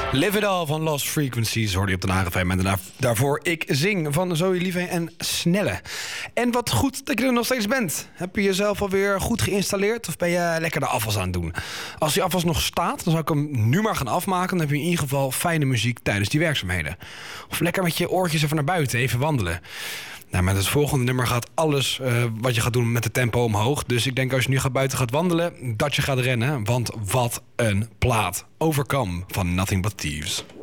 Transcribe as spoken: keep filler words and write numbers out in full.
Live It All van Lost Frequencies hoorde je op de Nagel F M. En daarna, daarvoor Ik Zing van Zoe Lieve en Snelle. En wat goed dat je er nog steeds bent. Heb je jezelf alweer goed geïnstalleerd of ben je lekker de afwas aan het doen? Als die afwas nog staat, dan zou ik hem nu maar gaan afmaken. Dan heb je in ieder geval fijne muziek tijdens die werkzaamheden. Of lekker met je oortjes even naar buiten, even wandelen. Nou, met het volgende nummer gaat alles uh, wat je gaat doen met de tempo omhoog. Dus ik denk als je nu gaat buiten gaat wandelen, dat je gaat rennen. Want wat een plaat. Overcome van Nothing But Thieves.